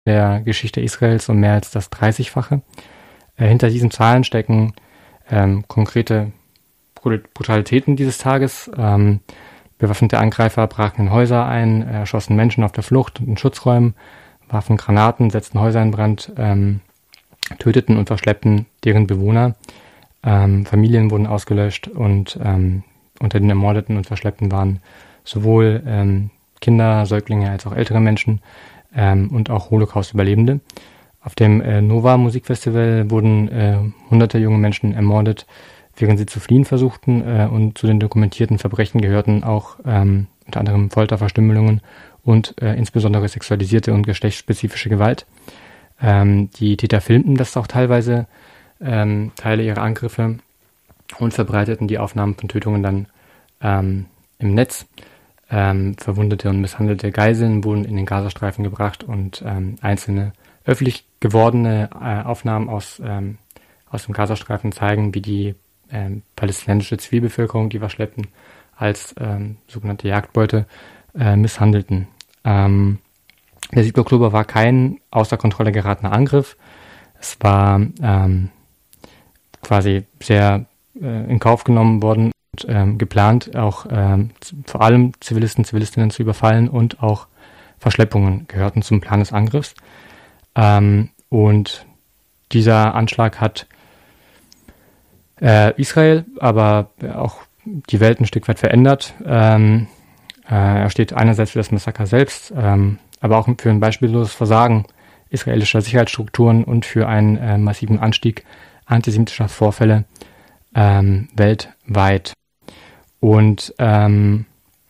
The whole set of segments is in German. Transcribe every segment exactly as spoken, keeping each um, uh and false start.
der Geschichte Israels um mehr als das dreißigfache. Äh, hinter diesen Zahlen stecken ähm, konkrete Brutalitäten dieses Tages. Ähm, bewaffnete Angreifer brachen in Häuser ein, erschossen Menschen auf der Flucht und in Schutzräumen, warfen Granaten, setzten Häuser in Brand, ähm, töteten und verschleppten deren Bewohner. Ähm, Familien wurden ausgelöscht und ähm, unter den Ermordeten und Verschleppten waren sowohl ähm, Kinder, Säuglinge als auch ältere Menschen ähm, und auch Holocaust-Überlebende. Auf dem äh, Nova Musikfestival wurden äh, hunderte junge Menschen ermordet, während sie zu fliehen versuchten, äh, und zu den dokumentierten Verbrechen gehörten auch ähm, unter anderem Folter, Verstümmelungen und äh, insbesondere sexualisierte und geschlechtsspezifische Gewalt. Ähm, die Täter filmten das auch teilweise, ähm, Teile ihrer Angriffe, und verbreiteten die Aufnahmen von Tötungen dann ähm, im Netz. Ähm, verwundete und misshandelte Geiseln wurden in den Gazastreifen gebracht und ähm, einzelne öffentlich gewordene äh, Aufnahmen aus, ähm, aus dem Gazastreifen zeigen, wie die ähm, palästinensische Zivilbevölkerung, die verschleppten, als ähm, sogenannte Jagdbeute äh, misshandelten. Ähm, der siebte Oktober war kein außer Kontrolle geratener Angriff. Es war ähm, quasi sehr äh, in Kauf genommen worden und ähm, geplant, auch ähm, vor allem Zivilisten, Zivilistinnen zu überfallen, und auch Verschleppungen gehörten zum Plan des Angriffs. Ähm, und dieser Anschlag hat äh, Israel, aber auch die Welt ein Stück weit verändert. Ähm, äh, er steht einerseits für das Massaker selbst, ähm, aber auch für ein beispielloses Versagen israelischer Sicherheitsstrukturen und für einen äh, massiven Anstieg antisemitischer Vorfälle ähm, weltweit. Und ähm,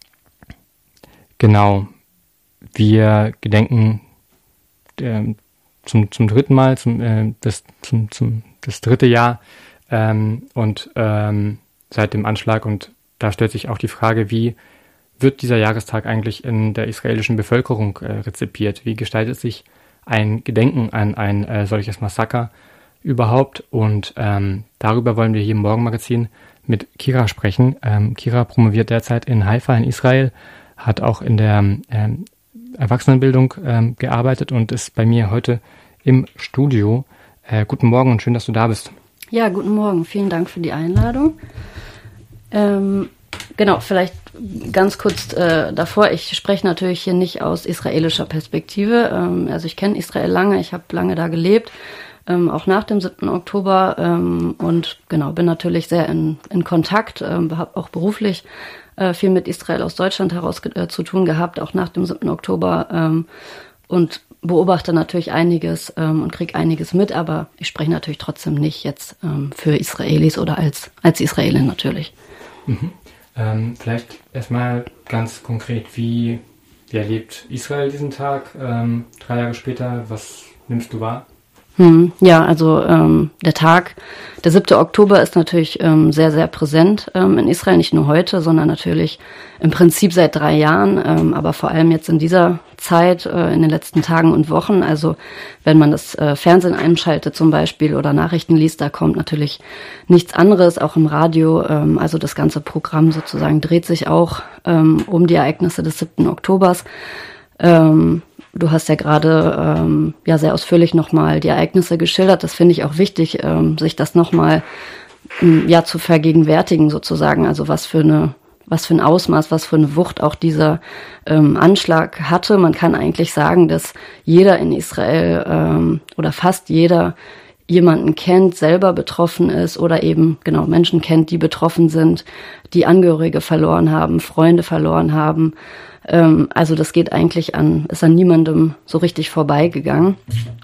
genau, wir gedenken äh, zum, zum dritten Mal, zum, äh, das, zum, zum, das dritte Jahr ähm, und ähm, seit dem Anschlag. Und da stellt sich auch die Frage, wie wird dieser Jahrestag eigentlich in der israelischen Bevölkerung äh, rezipiert? Wie gestaltet sich ein Gedenken an ein äh, solches Massaker überhaupt? Und ähm, darüber wollen wir hier im Morgenmagazin mit Kira sprechen. Ähm, Kira promoviert derzeit in Haifa in Israel, hat auch in der ähm, Erwachsenenbildung ähm, gearbeitet und ist bei mir heute im Studio. Äh, guten Morgen und schön, dass du da bist. Ja, guten Morgen. Vielen Dank für die Einladung. Ähm, genau, vielleicht ganz kurz äh, davor. Ich spreche natürlich hier nicht aus israelischer Perspektive. Ähm, also ich kenne Israel lange, ich habe lange da gelebt, ähm, auch nach dem siebten Oktober, ähm, und genau, bin natürlich sehr in, in Kontakt, ähm, habe auch beruflich äh, viel mit Israel aus Deutschland heraus äh, zu tun gehabt, auch nach dem siebten Oktober, ähm, und beobachte natürlich einiges ähm, und kriege einiges mit, aber ich spreche natürlich trotzdem nicht jetzt ähm, für Israelis oder als, als Israelin natürlich. Mhm. Ähm, vielleicht erstmal ganz konkret, wie, wie erlebt Israel diesen Tag ähm, drei Jahre später? Was nimmst du wahr? Hm, ja, also ähm, der Tag, der siebte Oktober ist natürlich ähm, sehr, sehr präsent ähm, in Israel, nicht nur heute, sondern natürlich im Prinzip seit drei Jahren, ähm, aber vor allem jetzt in dieser Zeit, äh, in den letzten Tagen und Wochen. Also wenn man das äh, Fernsehen einschaltet zum Beispiel oder Nachrichten liest, da kommt natürlich nichts anderes, auch im Radio. Ähm, also das ganze Programm sozusagen dreht sich auch ähm, um die Ereignisse des siebten Oktobers. Ähm, Du hast ja gerade ähm, ja sehr ausführlich nochmal die Ereignisse geschildert. Das finde ich auch wichtig, ähm, sich das nochmal ähm, ja zu vergegenwärtigen sozusagen. Also was für eine was für ein Ausmaß, was für eine Wucht auch dieser ähm, Anschlag hatte. Man kann eigentlich sagen, dass jeder in Israel ähm, oder fast jeder jemanden kennt, selber betroffen ist oder eben genau Menschen kennt, die betroffen sind, die Angehörige verloren haben, Freunde verloren haben. Ähm, also das geht eigentlich an, ist an niemandem so richtig vorbeigegangen.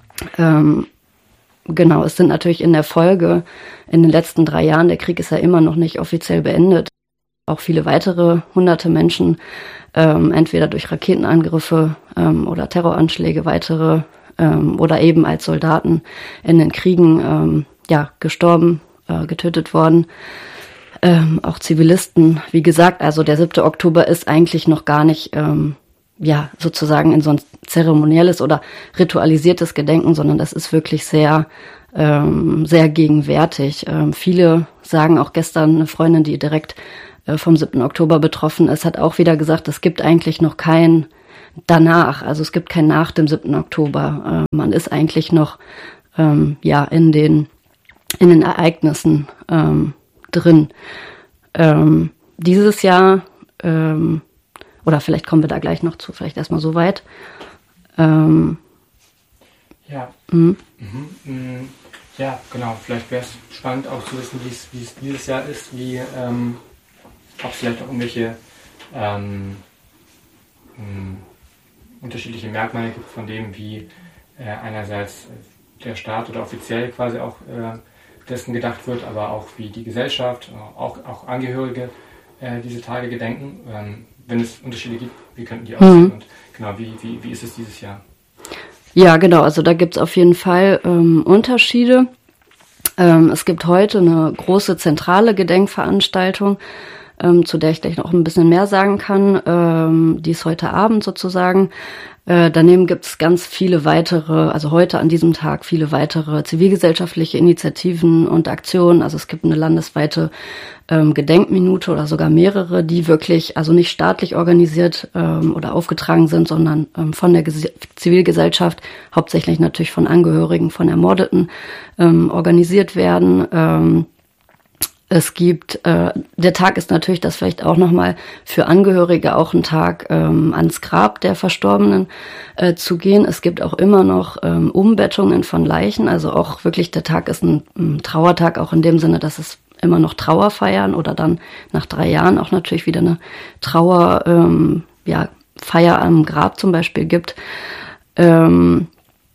Ähm, genau, es sind natürlich in der Folge, in den letzten drei Jahren, der Krieg ist ja immer noch nicht offiziell beendet, auch viele weitere hunderte Menschen, ähm, entweder durch Raketenangriffe ähm, oder Terroranschläge, weitere ähm, oder eben als Soldaten in den Kriegen ähm, ja gestorben, äh, getötet worden. Ähm, auch Zivilisten, wie gesagt, also der siebte Oktober ist eigentlich noch gar nicht ähm, ja sozusagen in so ein zeremonielles oder ritualisiertes Gedenken, sondern das ist wirklich sehr ähm, sehr gegenwärtig. Ähm, viele sagen, auch gestern eine Freundin, die direkt äh, vom siebten Oktober betroffen ist, hat auch wieder gesagt, es gibt eigentlich noch kein danach. Also es gibt kein nach dem siebten Oktober. Äh, man ist eigentlich noch ähm, ja in den in den Ereignissen ähm, drin. Ähm, dieses Jahr ähm, oder vielleicht kommen wir da gleich noch zu, vielleicht erstmal so weit. Ähm, ja. Mhm. Mhm. Ja, genau. Vielleicht wäre es spannend auch zu wissen, wie es wie es dieses Jahr ist, wie ähm, ob es vielleicht auch irgendwelche ähm, mh, unterschiedliche Merkmale gibt von dem, wie äh, einerseits der Staat oder offiziell quasi auch äh, dessen gedacht wird, aber auch wie die Gesellschaft, auch, auch Angehörige äh, diese Tage gedenken. Ähm, wenn es Unterschiede gibt, wie könnten die aussehen? Mhm. Und genau, wie, wie, wie ist es dieses Jahr? Ja, genau, also da gibt es auf jeden Fall ähm, Unterschiede. Ähm, es gibt heute eine große zentrale Gedenkveranstaltung, ähm, zu der ich gleich noch ein bisschen mehr sagen kann. Ähm, die ist heute Abend sozusagen. Äh, daneben gibt es ganz viele weitere, also heute an diesem Tag viele weitere zivilgesellschaftliche Initiativen und Aktionen. Also es gibt eine landesweite ähm, Gedenkminute oder sogar mehrere, die wirklich, also nicht staatlich organisiert ähm, oder aufgetragen sind, sondern ähm, von der Ges- Zivilgesellschaft, hauptsächlich natürlich von Angehörigen von Ermordeten, ähm, organisiert werden. Ähm, Es gibt, äh, der Tag ist natürlich das vielleicht auch nochmal für Angehörige auch ein Tag, ähm, ans Grab der Verstorbenen äh, zu gehen. Es gibt auch immer noch ähm, Umbettungen von Leichen, also auch wirklich der Tag ist ein, ein Trauertag, auch in dem Sinne, dass es immer noch Trauer feiern oder dann nach drei Jahren auch natürlich wieder eine Trauer, ähm, ja, Feier am Grab zum Beispiel gibt. Ähm,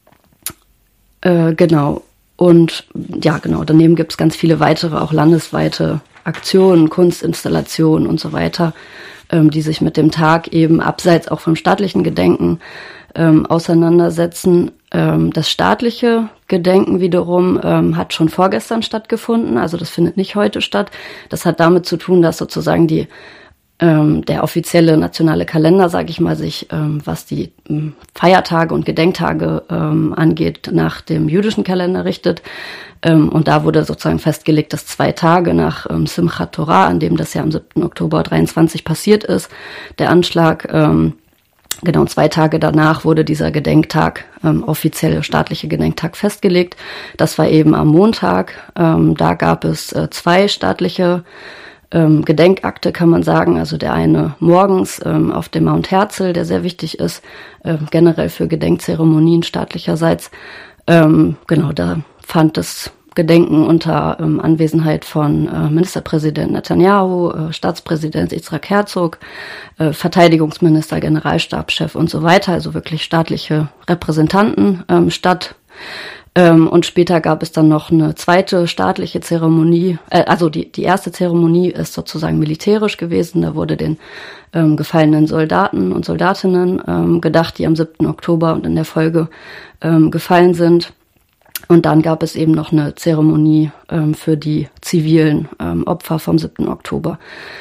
äh, genau. Und ja, genau, daneben gibt es ganz viele weitere, auch landesweite Aktionen, Kunstinstallationen und so weiter, ähm, die sich mit dem Tag eben abseits auch vom staatlichen Gedenken ähm, auseinandersetzen. Ähm, das staatliche Gedenken wiederum ähm, hat schon vorgestern stattgefunden, also das findet nicht heute statt. Das hat damit zu tun, dass sozusagen die Ähm, der offizielle nationale Kalender, sage ich mal, sich, ähm, was die ähm, Feiertage und Gedenktage ähm, angeht, nach dem jüdischen Kalender richtet. Ähm, und da wurde sozusagen festgelegt, dass zwei Tage nach ähm, Simchat Torah, an dem das ja am siebten Oktober dreiundzwanzig passiert ist, der Anschlag, ähm, genau zwei Tage danach wurde dieser Gedenktag, ähm, offizielle staatliche Gedenktag festgelegt. Das war eben am Montag. Ähm, da gab es äh, zwei staatliche Ähm, Gedenkakte, kann man sagen, also der eine morgens ähm, auf dem Mount Herzl, der sehr wichtig ist, äh, generell für Gedenkzeremonien staatlicherseits. Ähm, genau, da fand das Gedenken unter ähm, Anwesenheit von äh, Ministerpräsident Netanyahu, äh, Staatspräsident Yitzhak Herzog, äh, Verteidigungsminister, Generalstabschef und so weiter, also wirklich staatliche Repräsentanten ähm, statt. Ähm, und später gab es dann noch eine zweite staatliche Zeremonie, äh, also die, die erste Zeremonie ist sozusagen militärisch gewesen, da wurde den ähm, gefallenen Soldaten und Soldatinnen ähm, gedacht, die am siebten Oktober und in der Folge ähm, gefallen sind. Und dann gab es eben noch eine Zeremonie ähm, für die zivilen ähm, Opfer vom siebten Oktober.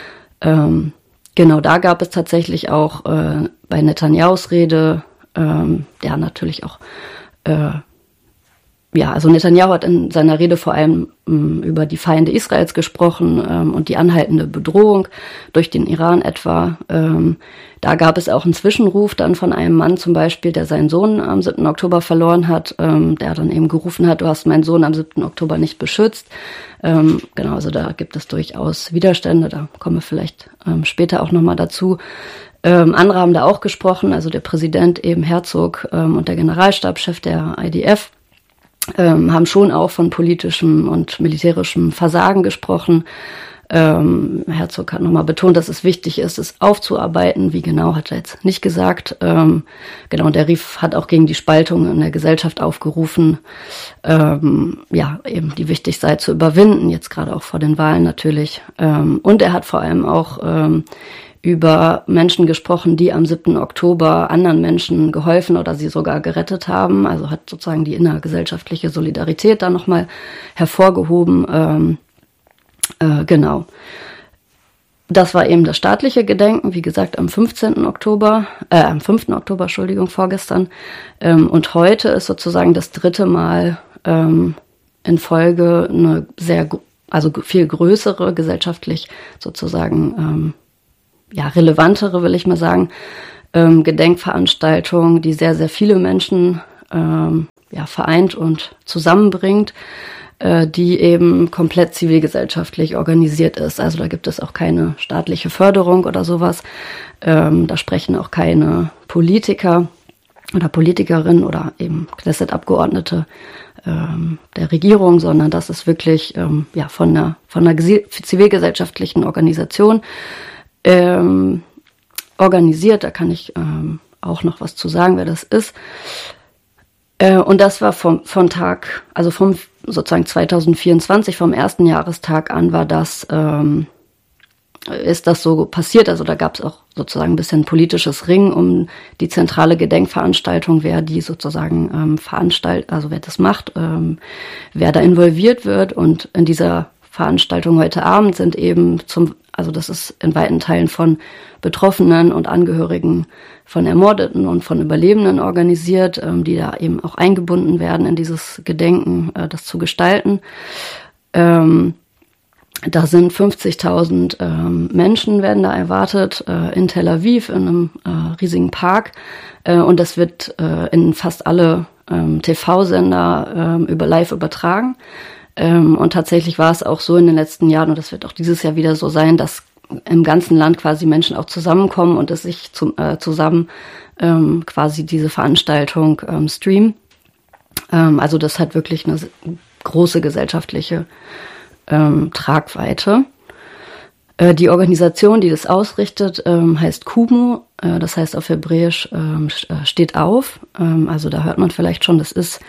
Ähm, genau, da gab es tatsächlich auch äh, bei Netanyahus Rede, ähm, der natürlich auch äh, Ja, also Netanyahu hat in seiner Rede vor allem ähm, über die Feinde Israels gesprochen ähm, und die anhaltende Bedrohung durch den Iran etwa. Ähm, da gab es auch einen Zwischenruf dann von einem Mann zum Beispiel, der seinen Sohn am siebten Oktober verloren hat, ähm, der dann eben gerufen hat, du hast meinen Sohn am siebten Oktober nicht beschützt. Ähm, genau, also da gibt es durchaus Widerstände, da kommen wir vielleicht ähm, später auch nochmal dazu. Ähm, andere haben da auch gesprochen, also der Präsident eben Herzog ähm, und der Generalstabschef der I D F. Ähm, haben schon auch von politischem und militärischem Versagen gesprochen. Ähm, Herzog hat nochmal betont, dass es wichtig ist, es aufzuarbeiten. Wie genau, hat er jetzt nicht gesagt. Ähm, genau, und der Rief hat auch gegen die Spaltung in der Gesellschaft aufgerufen, ähm, ja, eben die wichtig sei zu überwinden, jetzt gerade auch vor den Wahlen natürlich. Ähm, und er hat vor allem auch ähm, über Menschen gesprochen, die am siebten Oktober anderen Menschen geholfen oder sie sogar gerettet haben. Also hat sozusagen die innergesellschaftliche Solidarität da nochmal hervorgehoben. Ähm, äh, genau. Das war eben das staatliche Gedenken, wie gesagt, am fünfzehnten Oktober, äh, am fünften Oktober, Entschuldigung, vorgestern. Ähm, und heute ist sozusagen das dritte Mal ähm, in Folge eine sehr, also viel größere, gesellschaftlich sozusagen, ähm, ja, relevantere, will ich mal sagen, ähm, Gedenkveranstaltung, die sehr, sehr viele Menschen ähm, ja, vereint und zusammenbringt, äh, die eben komplett zivilgesellschaftlich organisiert ist. Also da gibt es auch keine staatliche Förderung oder sowas. Ähm, da sprechen auch keine Politiker oder Politikerinnen oder eben Knesset-Abgeordnete ähm, der Regierung, sondern das ist wirklich ähm, ja von einer von einer zivilgesellschaftlichen Organisation ähm, organisiert. Da kann ich ähm, auch noch was zu sagen, wer das ist. Äh, und das war vom von Tag, also vom sozusagen zwanzig vierundzwanzig, vom ersten Jahrestag an war das ähm, ist das so passiert. Also da gab es auch sozusagen ein bisschen politisches Ring um die zentrale Gedenkveranstaltung, wer die sozusagen ähm, veranstaltet, also wer das macht, ähm, wer da involviert wird. Und in dieser Veranstaltung heute Abend sind eben zum, also das ist in weiten Teilen von Betroffenen und Angehörigen von Ermordeten und von Überlebenden organisiert, ähm, die da eben auch eingebunden werden in dieses Gedenken, äh, das zu gestalten. Ähm, Da sind fünfzigtausend ähm, Menschen werden da erwartet äh, in Tel Aviv in einem äh, riesigen Park äh, und das wird äh, in fast alle ähm, T V-Sender ähm, über live übertragen ähm, und tatsächlich war es auch so in den letzten Jahren und das wird auch dieses Jahr wieder so sein, dass im ganzen Land quasi Menschen auch zusammenkommen und es sich zum, äh, zusammen ähm, quasi diese Veranstaltung ähm, streamen. Ähm, also das hat wirklich eine große gesellschaftliche Ähm, Tragweite. Äh, die Organisation, die das ausrichtet, ähm, heißt Kumu, äh, das heißt auf Hebräisch ähm, steht auf. Ähm, also da hört man vielleicht schon, das ist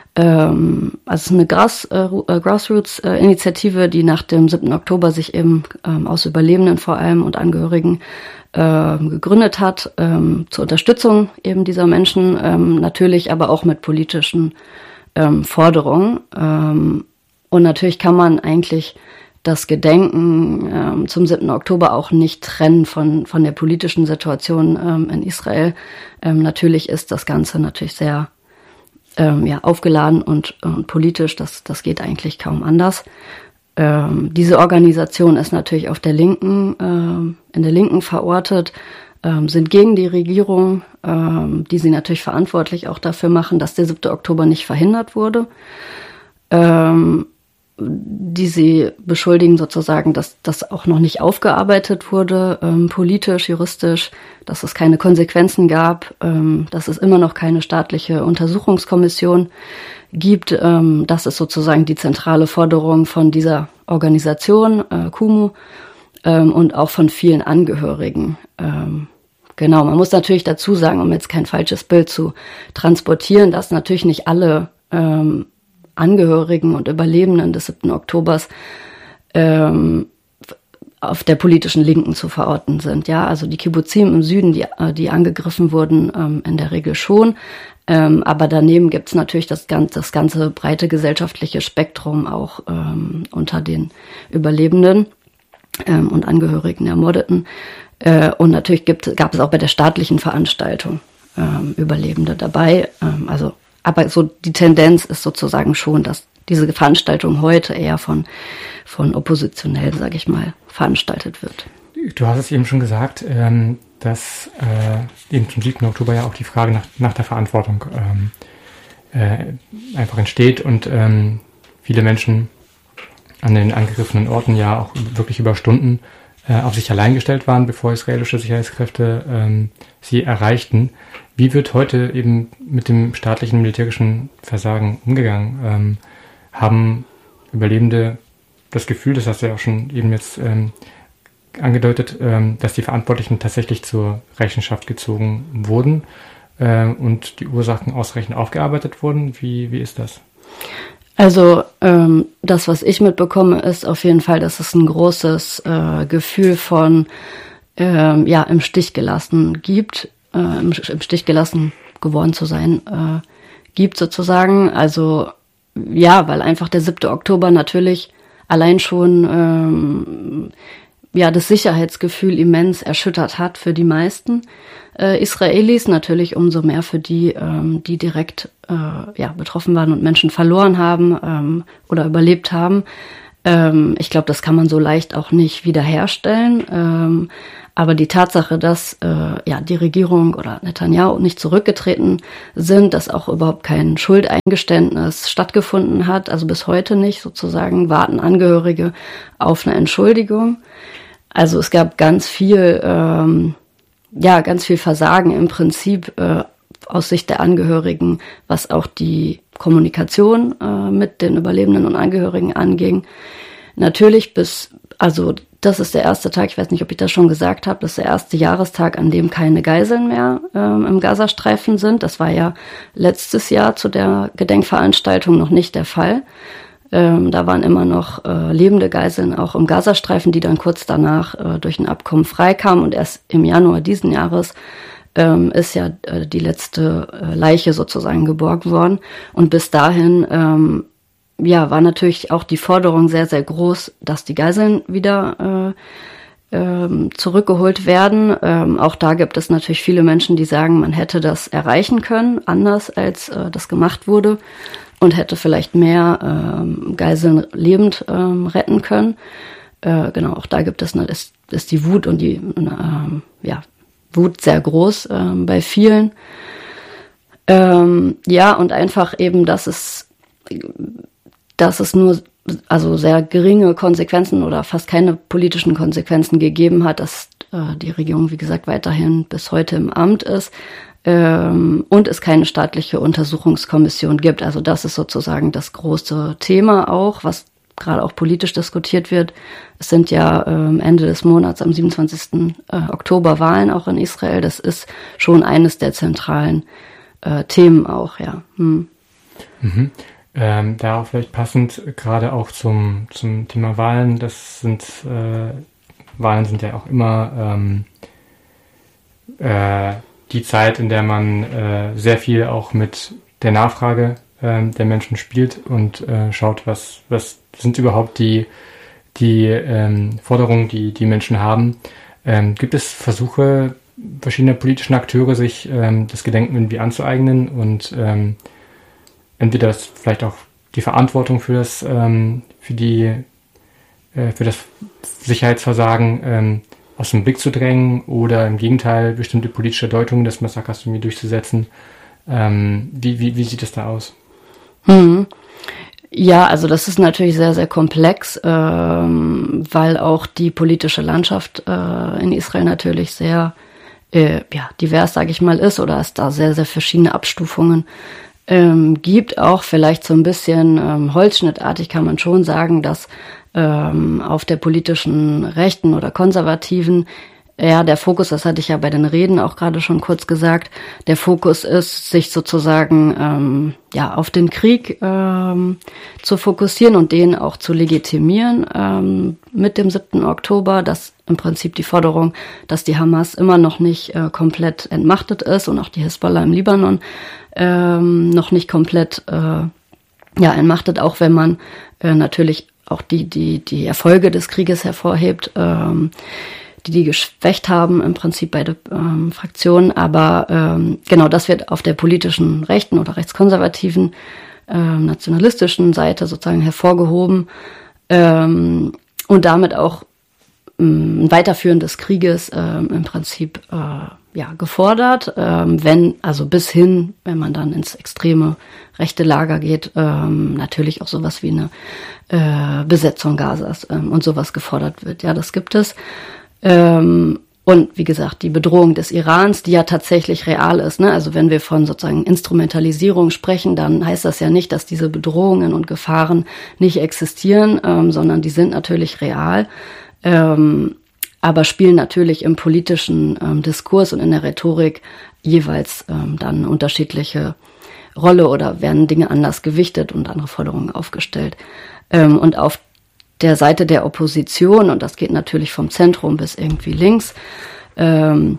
ähm, also eine Grass, äh, Grassroots-Initiative, die nach dem siebten Oktober sich eben ähm, aus Überlebenden vor allem und Angehörigen äh, gegründet hat, ähm, zur Unterstützung eben dieser Menschen, ähm, natürlich aber auch mit politischen ähm, Forderungen. Ähm, Und natürlich kann man eigentlich das Gedenken ähm, zum siebten Oktober auch nicht trennen von von der politischen Situation ähm, in Israel. Ähm, natürlich ist das Ganze natürlich sehr ähm, ja, aufgeladen und, und politisch. Das, das geht eigentlich kaum anders. Ähm, diese Organisation ist natürlich auf der Linken, ähm, in der Linken verortet, ähm, sind gegen die Regierung, ähm, die sie natürlich verantwortlich auch dafür machen, dass der siebte Oktober nicht verhindert wurde. Ähm, die sie beschuldigen sozusagen, dass das auch noch nicht aufgearbeitet wurde, ähm, politisch, juristisch, dass es keine Konsequenzen gab, ähm, dass es immer noch keine staatliche Untersuchungskommission gibt. Ähm, das ist sozusagen die zentrale Forderung von dieser Organisation, äh, Kumu, ähm, und auch von vielen Angehörigen. Ähm, genau, man muss natürlich dazu sagen, um jetzt kein falsches Bild zu transportieren, dass natürlich nicht alle ähm, Angehörigen und Überlebenden des siebten Oktobers ähm, auf der politischen Linken zu verorten sind. Ja, also die Kibbuzim im Süden, die, die angegriffen wurden, ähm, in der Regel schon. Ähm, aber daneben gibt es natürlich das ganze, das ganze breite gesellschaftliche Spektrum auch ähm, unter den Überlebenden ähm, und Angehörigen der Ermordeten. Äh, und natürlich gibt, gab es auch bei der staatlichen Veranstaltung ähm, Überlebende dabei. Ähm, also Aber so die Tendenz ist sozusagen schon, dass diese Veranstaltung heute eher von, von oppositionell, sage ich mal, veranstaltet wird. Du hast es eben schon gesagt, ähm, dass äh, eben zum siebten Oktober ja auch die Frage nach, nach der Verantwortung ähm, äh, einfach entsteht und ähm, viele Menschen an den angegriffenen Orten ja auch wirklich über Stunden äh, auf sich allein gestellt waren, bevor israelische Sicherheitskräfte ähm, sie erreichten. Wie wird heute eben mit dem staatlichen militärischen Versagen umgegangen? Ähm, haben Überlebende das Gefühl, das hast du ja auch schon eben jetzt ähm, angedeutet, ähm, dass die Verantwortlichen tatsächlich zur Rechenschaft gezogen wurden äh, und die Ursachen ausreichend aufgearbeitet wurden? Wie, wie ist das? Also ähm, das, was ich mitbekomme, ist auf jeden Fall, dass es ein großes äh, Gefühl von ähm, ja im Stich gelassen gibt, äh, im, im Stich gelassen geworden zu sein äh, gibt sozusagen. Also ja, weil einfach der siebte Oktober natürlich allein schon ähm, ja das Sicherheitsgefühl immens erschüttert hat für die meisten äh, Israelis, natürlich umso mehr für die, ähm, die direkt äh, ja betroffen waren und Menschen verloren haben ähm, oder überlebt haben. Ähm, ich glaube, das kann man so leicht auch nicht wiederherstellen. Ähm, aber die Tatsache, dass äh, ja die Regierung oder Netanyahu nicht zurückgetreten sind, dass auch überhaupt kein Schuldeingeständnis stattgefunden hat, also bis heute nicht sozusagen, warten Angehörige auf eine Entschuldigung. Also es gab ganz viel, ähm, ja, ganz viel Versagen im Prinzip äh, aus Sicht der Angehörigen, was auch die Kommunikation äh, mit den Überlebenden und Angehörigen anging. Natürlich bis, also das ist der erste Tag, ich weiß nicht, ob ich das schon gesagt habe, das ist der erste Jahrestag, an dem keine Geiseln mehr ähm, im Gazastreifen sind. Das war ja letztes Jahr zu der Gedenkveranstaltung noch nicht der Fall. Ähm, da waren immer noch äh, lebende Geiseln auch im Gazastreifen, die dann kurz danach äh, durch ein Abkommen freikamen. Und erst im Januar diesen Jahres ähm, ist ja äh, die letzte äh, Leiche sozusagen geborgen worden. Und bis dahin ähm, ja, war natürlich auch die Forderung sehr, sehr groß, dass die Geiseln wieder äh, ähm, zurückgeholt werden. Ähm, auch da gibt es natürlich viele Menschen, die sagen, man hätte das erreichen können, anders als äh, das gemacht wurde und hätte vielleicht mehr ähm, Geiseln lebend ähm, retten können. Äh, genau, auch da gibt es, ne, ist, ist die Wut und die ähm, ja, Wut sehr groß ähm, bei vielen. Ähm, ja, und einfach eben, dass es dass es nur also sehr geringe Konsequenzen oder fast keine politischen Konsequenzen gegeben hat, dass äh, die Regierung, wie gesagt, weiterhin bis heute im Amt ist ähm, und es keine staatliche Untersuchungskommission gibt. Also das ist sozusagen das große Thema auch, was gerade auch politisch diskutiert wird. Es sind ja ähm, Ende des Monats, am siebenundzwanzigsten Oktober, Wahlen auch in Israel. Das ist schon eines der zentralen äh, Themen auch, ja. Hm. Mhm. Ähm, da auch vielleicht passend, gerade auch zum, zum Thema Wahlen, das sind, äh, Wahlen sind ja auch immer ähm, äh, die Zeit, in der man äh, sehr viel auch mit der Nachfrage äh, der Menschen spielt und äh, schaut, was, was sind überhaupt die, die ähm, Forderungen, die die Menschen haben. Ähm, gibt es Versuche verschiedener politischen Akteure, sich ähm, das Gedenken irgendwie anzueignen und ähm, entweder das vielleicht auch die Verantwortung für das, ähm, für die, äh, für das Sicherheitsversagen ähm, aus dem Blick zu drängen oder im Gegenteil bestimmte politische Deutungen des Massakers irgendwie durchzusetzen. Ähm, wie, wie, wie sieht es da aus? Hm. Ja, also das ist natürlich sehr, sehr komplex, ähm, weil auch die politische Landschaft äh, in Israel natürlich sehr äh, ja, divers, sage ich mal, ist oder es da sehr, sehr verschiedene Abstufungen Ähm, gibt, auch vielleicht so ein bisschen ähm, holzschnittartig kann man schon sagen, dass ähm, auf der politischen Rechten oder Konservativen, ja, der Fokus, das hatte ich ja bei den Reden auch gerade schon kurz gesagt, der Fokus ist, sich sozusagen ähm, ja auf den Krieg ähm, zu fokussieren und den auch zu legitimieren ähm, mit dem siebten Oktober, dass im Prinzip die Forderung, dass die Hamas immer noch nicht äh, komplett entmachtet ist und auch die Hisbollah im Libanon ähm, noch nicht komplett äh, ja entmachtet, auch wenn man äh, natürlich auch die die die Erfolge des Krieges hervorhebt, ähm, die die geschwächt haben, im Prinzip beide ähm, Fraktionen. Aber ähm, genau, das wird auf der politischen rechten oder rechtskonservativen, ähm, nationalistischen Seite sozusagen hervorgehoben ähm, und damit auch ähm, ein Weiterführen des Krieges ähm, im Prinzip äh, ja gefordert. Ähm, wenn, also bis hin, wenn man dann ins extreme rechte Lager geht, ähm, natürlich auch sowas wie eine äh, Besetzung Gazas ähm, und sowas gefordert wird. Ja, das gibt es. Ähm, und wie gesagt, die Bedrohung des Irans, die ja tatsächlich real ist, ne? Also wenn wir von sozusagen Instrumentalisierung sprechen, dann heißt das ja nicht, dass diese Bedrohungen und Gefahren nicht existieren, ähm, sondern die sind natürlich real, ähm, aber spielen natürlich im politischen ähm, Diskurs und in der Rhetorik jeweils ähm, dann eine unterschiedliche Rolle oder werden Dinge anders gewichtet und andere Forderungen aufgestellt. Ähm, und auf der Seite der Opposition, und das geht natürlich vom Zentrum bis irgendwie links, ähm,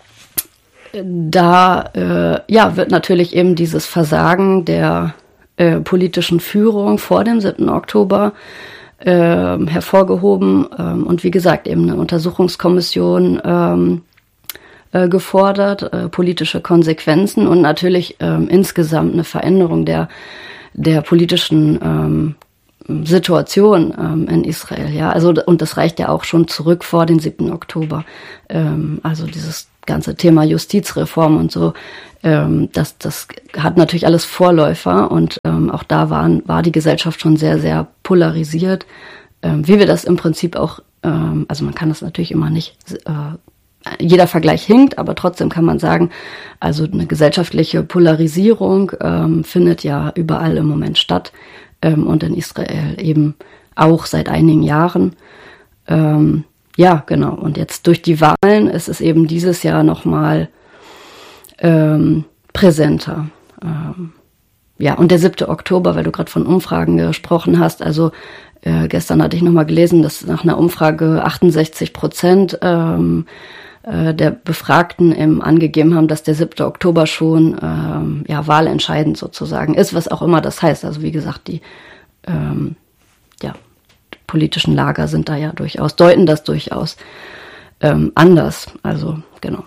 da äh, ja, wird natürlich eben dieses Versagen der äh, politischen Führung vor dem siebten Oktober äh, hervorgehoben ähm, und wie gesagt eben eine Untersuchungskommission ähm, äh, gefordert, äh, politische Konsequenzen und natürlich ähm, insgesamt eine Veränderung der, der politischen ähm, Situation ähm, in Israel, ja, also und das reicht ja auch schon zurück vor den siebten Oktober, ähm, also dieses ganze Thema Justizreform und so, ähm, das das hat natürlich alles Vorläufer und ähm, auch da waren war die Gesellschaft schon sehr sehr polarisiert, ähm, wie wir das im Prinzip auch, ähm, also man kann das natürlich immer nicht, äh, jeder Vergleich hinkt, aber trotzdem kann man sagen, also eine gesellschaftliche Polarisierung ähm, findet ja überall im Moment statt. Ähm, und in Israel eben auch seit einigen Jahren. Ähm, ja, genau. Und jetzt durch die Wahlen ist es eben dieses Jahr nochmal ähm, präsenter. Ähm, ja, und der siebte Oktober, weil du gerade von Umfragen gesprochen hast, also äh, gestern hatte ich nochmal gelesen, dass nach einer Umfrage achtundsechzig Prozent ähm, äh, der Befragten eben angegeben haben, dass der siebte Oktober schon ähm, ja, wahlentscheidend sozusagen ist, was auch immer das heißt. Also wie gesagt, die ähm, ja, politischen Lager sind da ja durchaus, deuten das durchaus ähm, anders. Also genau.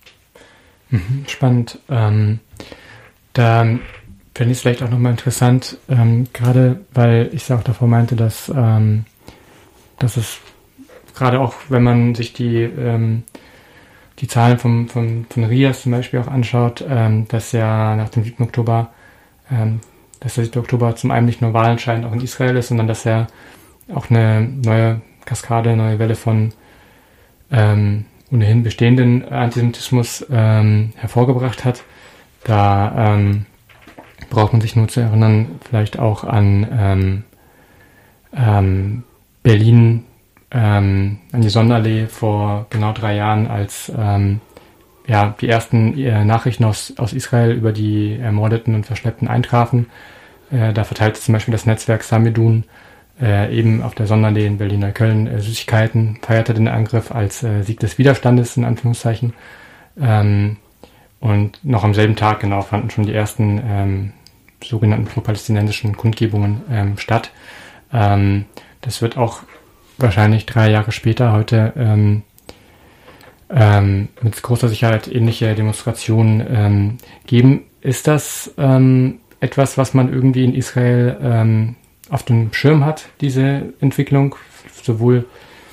Spannend. Ähm, da finde ich es vielleicht auch nochmal interessant, ähm, gerade weil ich es auch davor meinte, dass, ähm, dass es gerade auch, wenn man sich die ähm, die Zahlen vom, vom, von R I A S zum Beispiel auch anschaut, ähm, dass ja nach dem siebten Oktober, ähm, dass der siebte Oktober zum einen nicht nur wahlentscheidend auch in Israel ist, sondern dass er auch eine neue Kaskade, neue Welle von ähm, ohnehin bestehenden Antisemitismus ähm, hervorgebracht hat. Da ähm, braucht man sich nur zu erinnern, vielleicht auch an ähm, ähm, Berlin, Ähm, an die Sonderallee vor genau drei Jahren, als ähm, ja, die ersten äh, Nachrichten aus, aus Israel über die Ermordeten und Verschleppten eintrafen. Äh, da verteilte zum Beispiel das Netzwerk Samedun äh, eben auf der Sonderallee in Berlin-Neukölln äh, Süßigkeiten, feierte den Angriff als äh, Sieg des Widerstandes, in Anführungszeichen. Ähm, und noch am selben Tag genau fanden schon die ersten ähm, sogenannten pro-palästinensischen Kundgebungen ähm, statt. Ähm, das wird auch wahrscheinlich drei Jahre später heute ähm, ähm, mit großer Sicherheit ähnliche Demonstrationen ähm, geben. Ist das ähm, etwas, was man irgendwie in Israel ähm, auf dem Schirm hat, diese Entwicklung? Sowohl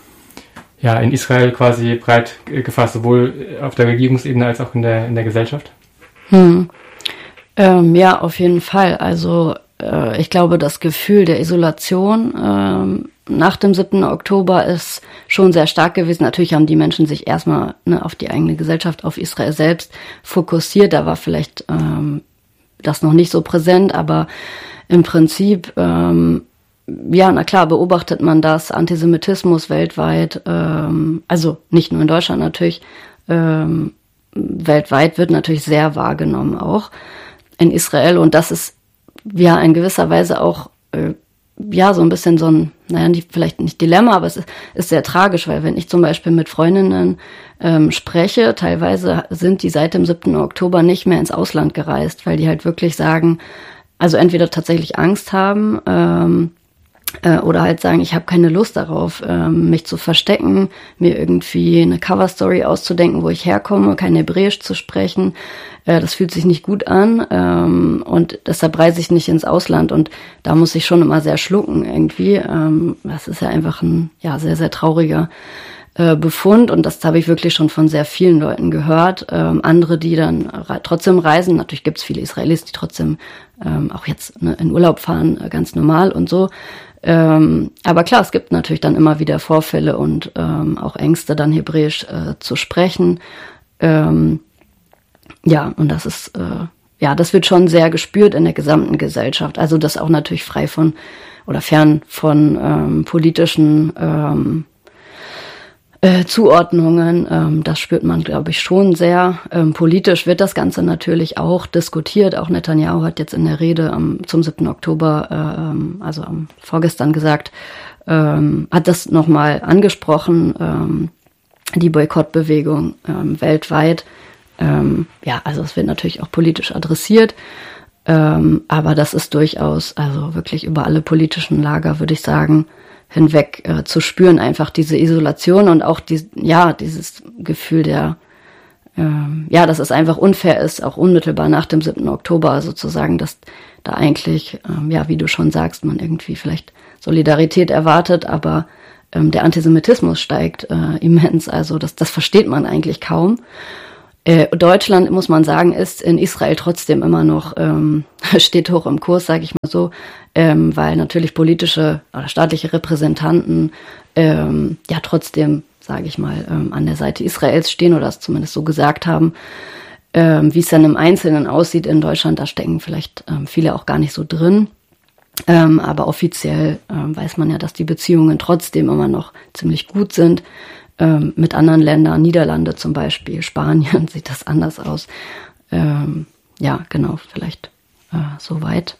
ja in Israel quasi breit gefasst, sowohl auf der Regierungsebene als auch in der, in der Gesellschaft? Hm. Ähm, ja, auf jeden Fall. Also äh, ich glaube, das Gefühl der Isolation ähm, nach dem siebten Oktober ist schon sehr stark gewesen. Natürlich haben die Menschen sich erstmal ne, auf die eigene Gesellschaft, auf Israel selbst fokussiert. Da war vielleicht ähm, das noch nicht so präsent, aber im Prinzip, ähm, ja, na klar, beobachtet man das, Antisemitismus weltweit, ähm, also nicht nur in Deutschland natürlich, ähm, weltweit wird natürlich sehr wahrgenommen auch in Israel. Und das ist ja in gewisser Weise auch äh, ja, so ein bisschen so ein, naja, nicht, vielleicht nicht Dilemma, aber es ist, ist sehr tragisch, weil wenn ich zum Beispiel mit Freundinnen ähm, spreche, teilweise sind die seit dem siebten Oktober nicht mehr ins Ausland gereist, weil die halt wirklich sagen, also entweder tatsächlich Angst haben ähm, äh, oder halt sagen, ich habe keine Lust darauf, ähm, mich zu verstecken, mir irgendwie eine Coverstory auszudenken, wo ich herkomme, kein Hebräisch zu sprechen. Äh, das fühlt sich nicht gut an ähm, und deshalb reise ich nicht ins Ausland und da muss ich schon immer sehr schlucken irgendwie. Ähm, das ist ja einfach ein ja sehr, sehr trauriger äh, Befund und das habe ich wirklich schon von sehr vielen Leuten gehört. Ähm, andere, die dann re- trotzdem reisen, natürlich gibt es viele Israelis, die trotzdem ähm, auch jetzt ne, in Urlaub fahren, äh, ganz normal und so. Ähm, aber klar, es gibt natürlich dann immer wieder Vorfälle und ähm, auch Ängste, dann Hebräisch äh, zu sprechen. Ähm, ja, und das ist, äh, ja, das wird schon sehr gespürt in der gesamten Gesellschaft. Also das auch natürlich frei von oder fern von ähm, politischen ähm, äh, Zuordnungen. Ähm, das spürt man, glaube ich, schon sehr. Ähm, politisch wird das Ganze natürlich auch diskutiert. Auch Netanyahu hat jetzt in der Rede am, zum siebten Oktober, ähm, also am vorgestern gesagt, ähm, hat das nochmal angesprochen, ähm, die Boykottbewegung ähm, weltweit. Ähm, ja, also es wird natürlich auch politisch adressiert. Ähm, aber das ist durchaus, also wirklich über alle politischen Lager, würde ich sagen, hinweg äh, zu spüren, einfach diese Isolation und auch die, ja, dieses Gefühl der ähm, ja, dass es einfach unfair ist, auch unmittelbar nach dem siebten Oktober sozusagen, dass da eigentlich, ähm, ja, wie du schon sagst, man irgendwie vielleicht Solidarität erwartet, aber ähm, der Antisemitismus steigt äh, immens, also das, das versteht man eigentlich kaum. Äh, Deutschland, muss man sagen, ist in Israel trotzdem immer noch, ähm, steht hoch im Kurs, sage ich mal so, ähm, weil natürlich politische oder staatliche Repräsentanten ähm, ja trotzdem, sage ich mal, ähm, an der Seite Israels stehen oder es zumindest so gesagt haben. Ähm, wie es dann im Einzelnen aussieht in Deutschland, da stecken vielleicht ähm, viele auch gar nicht so drin. Ähm, aber offiziell ähm, weiß man ja, dass die Beziehungen trotzdem immer noch ziemlich gut sind. Ähm, mit anderen Ländern, Niederlande zum Beispiel, Spanien sieht das anders aus. Ähm, ja, genau, vielleicht äh, soweit.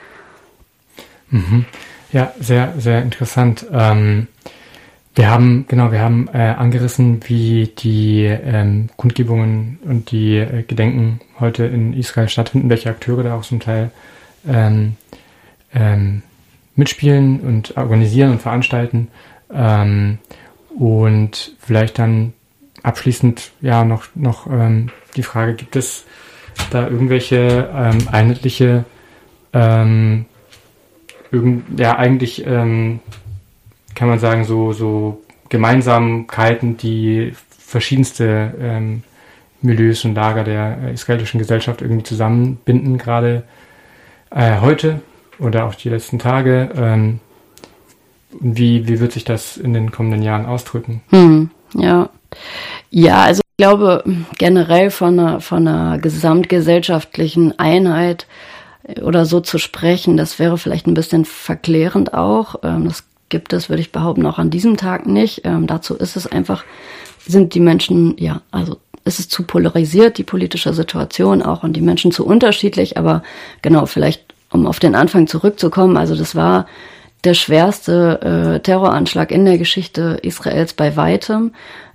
Mhm. Ja, sehr, sehr interessant. Ähm, wir haben, genau, wir haben äh, angerissen, wie die ähm, Kundgebungen und die äh, Gedenken heute in Israel stattfinden, welche Akteure da auch zum Teil ähm, ähm, mitspielen und organisieren und veranstalten. Ähm, Und vielleicht dann abschließend ja noch noch ähm, die Frage: Gibt es da irgendwelche ähm, einheitliche, ähm, irgend, ja eigentlich ähm, kann man sagen so so Gemeinsamkeiten, die verschiedenste ähm, Milieus und Lager der äh, israelischen Gesellschaft irgendwie zusammenbinden, gerade äh, heute oder auch die letzten Tage? Ähm, Wie, wie wird sich das in den kommenden Jahren ausdrücken? Hm, ja. Ja, also ich glaube generell von einer, von einer gesamtgesellschaftlichen Einheit oder so zu sprechen, das wäre vielleicht ein bisschen verklärend auch. Das gibt es, würde ich behaupten, auch an diesem Tag nicht. Dazu ist es einfach, sind die Menschen, ja, also ist es zu polarisiert, die politische Situation auch, und die Menschen zu unterschiedlich. Aber genau, vielleicht um auf den Anfang zurückzukommen, also das war der schwerste äh, Terroranschlag in der Geschichte Israels bei weitem.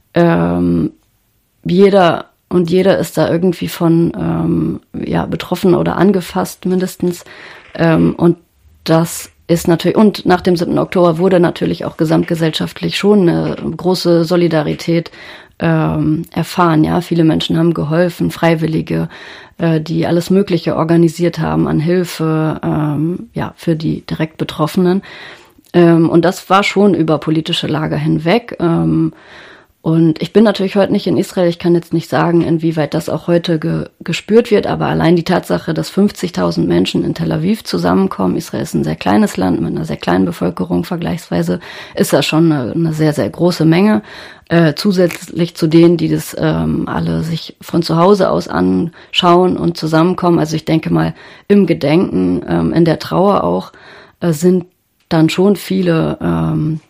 Ähm, jeder und jeder ist da irgendwie von ähm, ja betroffen oder angefasst mindestens. Ähm, und das ist natürlich, und nach dem siebten Oktober wurde natürlich auch gesamtgesellschaftlich schon eine große Solidarität ähm, erfahren. Ja, viele Menschen haben geholfen, Freiwillige, äh, die alles Mögliche organisiert haben an Hilfe, ähm, ja, für die direkt Betroffenen. Ähm, und das war schon über politische Lager hinweg. Ähm, und ich bin natürlich heute nicht in Israel. Ich kann jetzt nicht sagen, inwieweit das auch heute ge- gespürt wird. Aber allein die Tatsache, dass fünfzigtausend Menschen in Tel Aviv zusammenkommen, Israel ist ein sehr kleines Land mit einer sehr kleinen Bevölkerung vergleichsweise, ist das schon eine, eine sehr, sehr große Menge. Äh, zusätzlich zu denen, die das ähm, alle sich von zu Hause aus anschauen und zusammenkommen. Also ich denke mal, im Gedenken, ähm, in der Trauer auch, äh, sind dann schon viele ähm,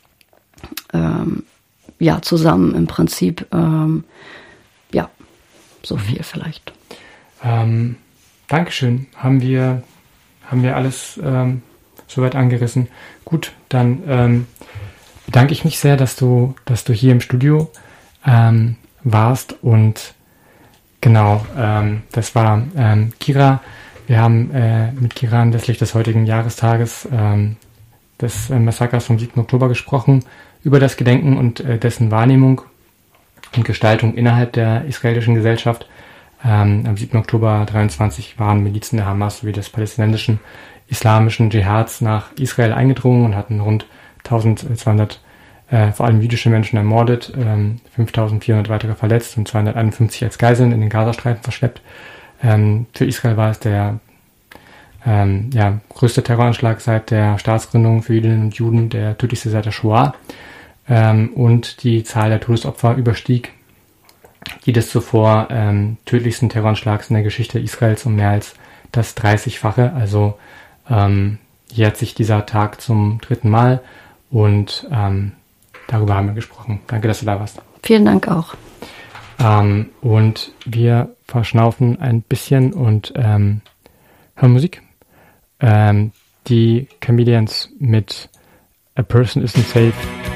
ähm, ja, zusammen im Prinzip, ähm, ja, so viel vielleicht. Ähm, Dankeschön. Haben wir, haben wir alles ähm, soweit angerissen. Gut, dann ähm, bedanke ich mich sehr, dass du, dass du hier im Studio ähm, warst. Und genau, ähm, das war ähm, Kira. Wir haben äh, mit Kira anlässlich des heutigen Jahrestages ähm, des äh, Massakers vom siebten Oktober gesprochen, über das Gedenken und äh, dessen Wahrnehmung und Gestaltung innerhalb der israelischen Gesellschaft. Ähm, am siebten Oktober dreiundzwanzig waren Milizen der Hamas sowie des palästinensischen islamischen Dschihads nach Israel eingedrungen und hatten rund eintausendzweihundert äh, vor allem jüdische Menschen ermordet, ähm, fünftausendvierhundert weitere verletzt und zweihunderteinundfünfzig als Geiseln in den Gazastreifen verschleppt. Ähm, für Israel war es der ähm, ja, größte Terroranschlag seit der Staatsgründung für Jüdinnen und Juden, der tödlichste seit der Shoah. Ähm, und die Zahl der Todesopfer überstieg die des zuvor ähm, tödlichsten Terroranschlags in der Geschichte Israels um mehr als das dreißigfache. Also ähm, jährt sich dieser Tag zum dritten Mal und ähm, darüber haben wir gesprochen. Danke, dass du da warst. Vielen Dank auch. Ähm, und wir verschnaufen ein bisschen und ähm, hören Musik. Ähm, die Chameleons mit A Person Isn't Safe